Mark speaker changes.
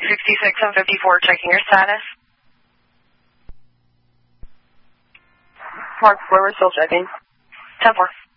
Speaker 1: 66 and 54, checking your status.
Speaker 2: Mark 4, we're still checking.
Speaker 1: 10-4.